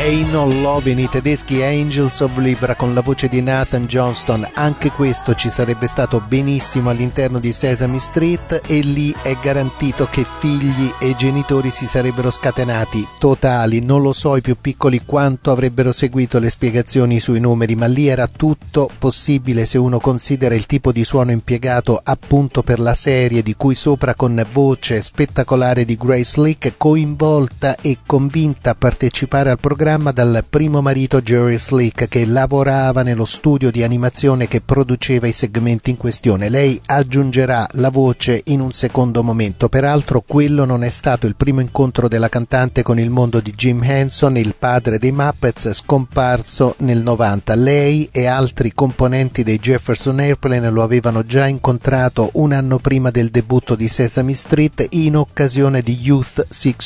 Ain't No Lovin', i tedeschi Angels of Libra con la voce di Nathan Johnston. Anche questo ci sarebbe stato benissimo all'interno di Sesame Street, e lì è garantito che figli e genitori si sarebbero scatenati totali. Non lo so i più piccoli quanto avrebbero seguito le spiegazioni sui numeri, ma lì era tutto possibile se uno considera il tipo di suono impiegato appunto per la serie, di cui sopra con voce spettacolare di Grace Slick, coinvolta e convinta a partecipare al programma dal primo marito Jerry Slick, che lavorava nello studio di animazione che produceva i segmenti in questione. Lei aggiungerà la voce in un secondo momento. Peraltro quello non è stato il primo incontro della cantante con il mondo di Jim Henson, il padre dei Muppets, scomparso nel 90. Lei e altri componenti dei Jefferson Airplane lo avevano già incontrato un anno prima del debutto di Sesame Street in occasione di Youth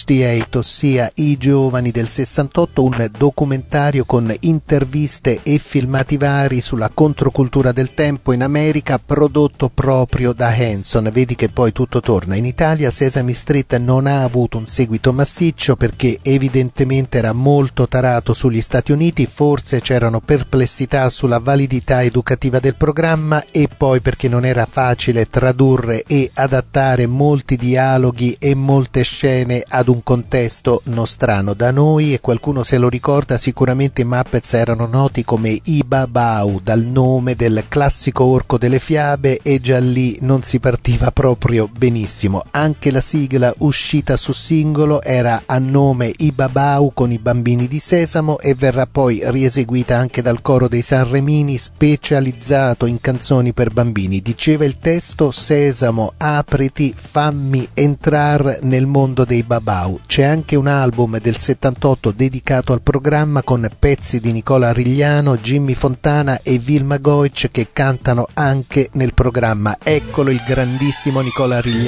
68, ossia i giovani del 68, un documentario con interviste e filmati vari sulla controcultura del tempo in America, prodotto proprio da Henson. Vedi che poi tutto torna. In Italia Sesame Street non ha avuto un seguito massiccio perché evidentemente era molto tarato sugli Stati Uniti, forse c'erano perplessità sulla validità educativa del programma, e poi perché non era facile tradurre e adattare molti dialoghi e molte scene ad un contesto nostrano. Da noi, e qualcuno se lo ricorda, sicuramente i Muppets erano noti come i Babau, dal nome del classico orco delle fiabe, e già lì non si partiva proprio benissimo. Anche la sigla uscita su singolo era a nome I Babau con i bambini di Sesamo, e verrà poi rieseguita anche dal coro dei Sanremini, specializzato in canzoni per bambini. Diceva il testo: Sesamo, apriti, fammi entrar nel mondo dei Babau. C'è anche un album del 78 dedicato al programma con pezzi di Nicola Rigliano, Jimmy Fontana e Vilma Goich che cantano anche nel programma. Eccolo il grandissimo Nicola Rigliano.